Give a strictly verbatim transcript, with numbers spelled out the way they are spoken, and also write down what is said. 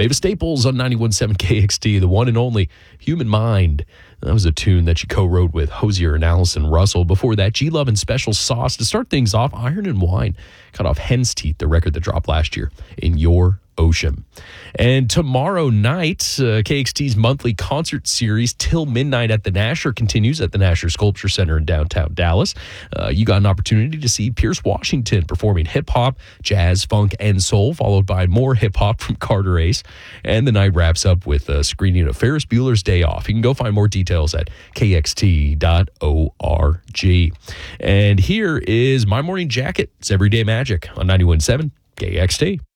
Mavis Staples on ninety-one point seven K X T, the one and only Human Mind. That was a tune that she co-wrote with Hosier and Allison Russell. Before that, G Love and Special Sauce. To start things off, Iron and Wine cut off Hen's Teeth, the record that dropped last year, In Your Ocean. And tomorrow night, uh, K X T's monthly concert series Till Midnight at the Nasher continues at the Nasher Sculpture Center in downtown Dallas. Uh, you got an opportunity to see Pierce Washington performing hip-hop, jazz, funk, and soul, followed by more hip-hop from Carter Ace. And the night wraps up with a screening of Ferris Bueller's Day Off. You can go find more details at K X T dot org. And here is My Morning Jacket. It's Everyday Magic on ninety-one point seven K X T.